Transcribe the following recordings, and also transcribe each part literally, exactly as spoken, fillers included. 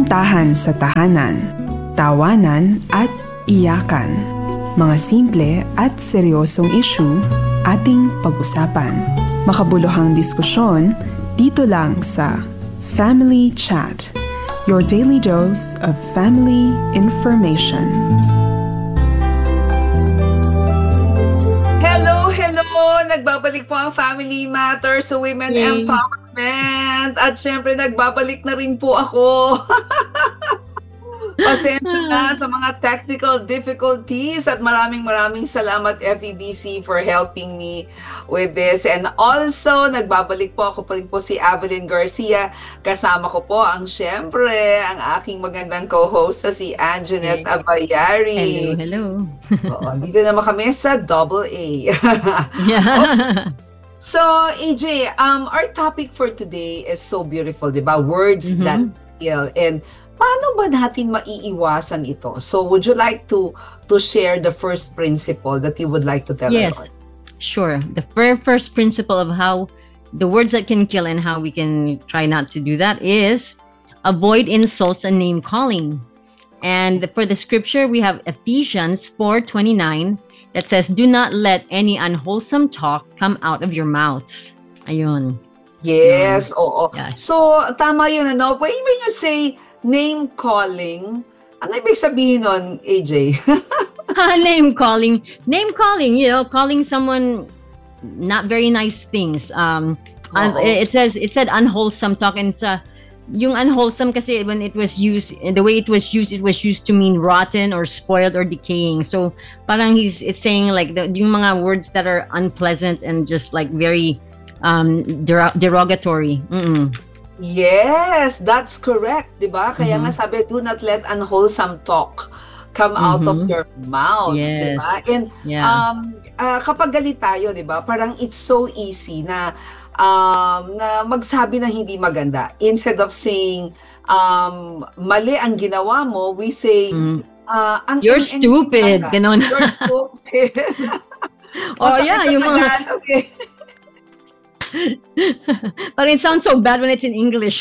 Kasintahan sa tahanan, tawanan at iyakan. Mga simple at seryosong issue ating pag-usapan. Makabuluhang diskusyon dito lang sa Family Chat, your daily dose of family information. Hello, hello! Nagbabalik po ang Family Matters sa Women Yay. Empowerment. At syempre, nagbabalik na rin po ako. Pasensya na sa mga technical difficulties at maraming maraming salamat F E B C for helping me with this. And also, nagbabalik po ako pa rin po si Evelyn Garcia. Kasama ko po ang syempre, ang aking magandang co-host na si Anjanette Okay. Abayari. Hello, hello. Oo, dito naman kami sa double A. Yeah. So, A J, um, our topic for today is so beautiful, di ba? Words Mhm. that kill. And paano ba natin maiiwasan ito? So, would you like to to share the first principle that you would like to tell Yes, us? sure. The very first principle of how the words that can kill and how we can try not to do that is avoid insults and name calling. And for the scripture, we have Ephesians four twenty-nine that says, "Do not let any unwholesome talk come out of your mouths." Ayun. Yes, oo. Yes. So, tama yun, ano? When when you say name calling, ano ibig sabihin nun, A J? Name calling. Name calling, you know, calling someone not very nice things. Um, un- Oo. it says, it said unwholesome talk, and sa yung unwholesome kasi when it was used, the way it was used, it was used to mean rotten or spoiled or decaying. So parang he's, it's saying like the, yung mga words that are unpleasant and just like very um, der- derogatory. Mm-mm. Yes, that's correct, 'di ba? Kaya Mhm. nga sabi, do not let unwholesome talk come out of Mhm. your mouths, 'di Yes. ba? And Yeah. um ah, kapag galit tayo, 'di ba? Parang it's so easy na um na magsabi na hindi maganda. Instead of saying um mali ang ginawa mo, we say Mm. ah, ang You're eng-eng stupid. talaga. Ganon. You're stupid. Oh, Masakit yeah, sa yung mga- Tagalog eh. But it sounds so bad when it's in English.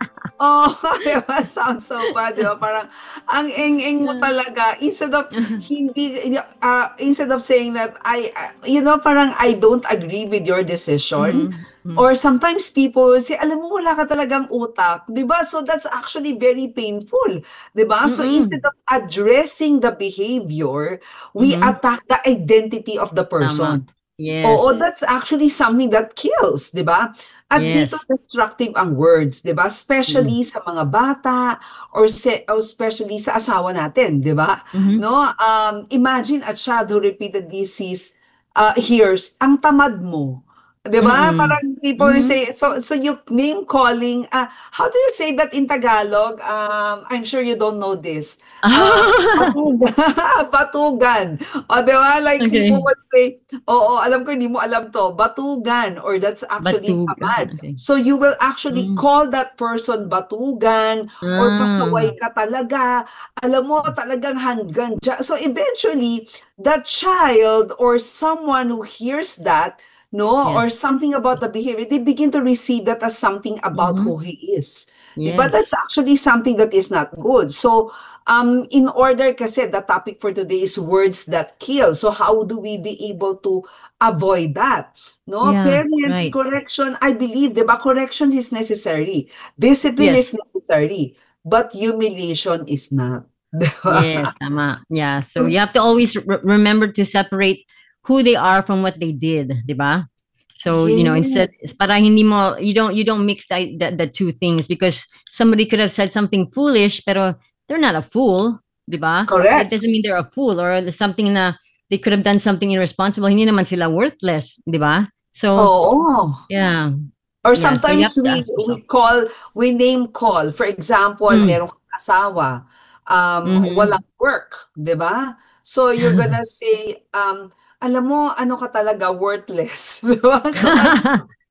Oh, diba? Sounds so bad, diba? Parang ang eng-eng mo talaga. Instead of hindi, uh, instead of saying that I, uh, you know, parang I don't agree with your decision. Mhm. Or sometimes people will say, alam mo, wala ka talagang utak. Diba? So that's actually very painful. Diba? So Mm-mm. instead of addressing the behavior, we Mhm. attack the identity of the person. Tama. Yes. Oo, that's actually something that kills, di ba? At Yes. dito destructive ang words, di ba? Especially sa mga bata or, se- or especially sa asawa natin, di ba? Mhm. No, um, imagine a child who repeatedly sees, uh, hears, ang tamad mo. Di ba? Mm-mm. Parang people Mhm. say, so so you name calling, uh, how do you say that in Tagalog? Um, I'm sure you don't know this. Uh, batugan. Batugan. O, di ba? Like, Okay. people would say, oo, alam ko, hindi mo alam to, batugan, or that's actually Batugan, tamad. okay. So, you will actually Mm. call that person batugan, or Ah. pasaway ka talaga. Alam mo, talagang hanggang dyan. So, eventually, that child or someone who hears that, no, or Yes. something about the behavior, they begin to receive that as something about Mhm. who he is. Yes. But that's actually something that is not good. So, um, in order, kasi the topic for today is words that kill. So, how do we be able to avoid that? No, Yeah, parents, right. correction, I believe, diba, correction is necessary. Discipline Yes. is necessary. But humiliation is not. Diba? Yes, tama. Yeah. So you have to always re- remember to separate who they are from what they did, 'di ba? So, you know, instead para hindi mo you don't you don't mix the, the the two things, because somebody could have said something foolish pero they're not a fool, 'di ba? Correct. It doesn't mean they're a fool, or there's something na they could have done something irresponsible. Hindi naman sila worthless, 'di ba? So, Oo. yeah. Or Yeah, so sometimes you have to we ask yourself. we call, we name call. For example, Mm. merong kang asawa, um, Mhm. walang work, di ba? So you're gonna say, um, alam mo, ano ka talaga, worthless. Di ba? So, ano-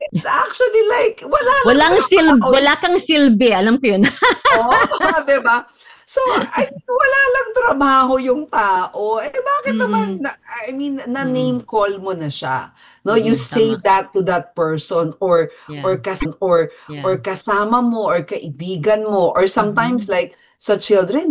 It's actually like, wala lang Walang sil trabaho. wala kang silbi, alam ko yun. Oo, diba? So, I mean, wala lang trabaho yung tao. Eh, bakit naman, Mm. na, I mean, Mm. na-name call mo na siya. No, you Mm, say tama. that to that person or or Yeah. kas or Yeah. or kasama mo or kaibigan mo or sometimes Mhm. like sa children,